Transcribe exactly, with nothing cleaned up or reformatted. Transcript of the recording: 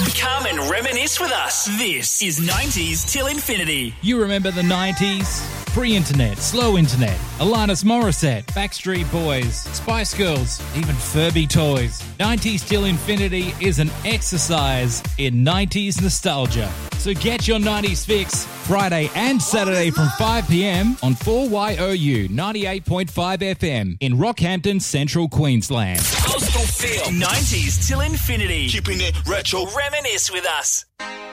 Come and reminisce with us. This is nineties Till Infinity. You remember the nineties? Pre-internet, slow internet, Alanis Morissette, Backstreet Boys, Spice Girls, even Furby toys. nineties Till Infinity is an exercise in nineties nostalgia. So get your nineties fix Friday and Saturday from five p.m. on four Y O U ninety-eight point five F M in Rockhampton, Central Queensland. Coastal Feel. nineties Till Infinity. Keeping it retro. Reminisce with us.